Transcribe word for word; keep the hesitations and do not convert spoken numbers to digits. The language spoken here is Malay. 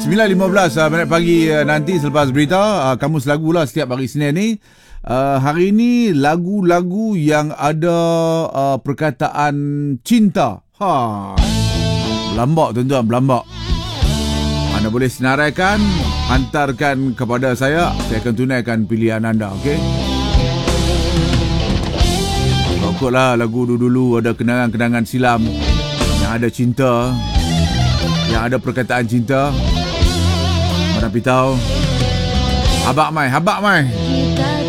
sembilan lima belas uh, minit pagi uh, nanti selepas berita, uh, kamu selagu lah setiap hari Senin ni. Uh, hari ni lagu-lagu yang ada uh, perkataan cinta. Ha. Berlambak tuan-tuan, berlambak. Anda boleh senaraikan, hantarkan kepada saya. Saya akan tunaikan pilihan anda, okey? Pokoklah lagu dulu-dulu ada kenangan-kenangan silam yang ada cinta, yang ada perkataan cinta. Mana pitau. Habak mai, habak mai.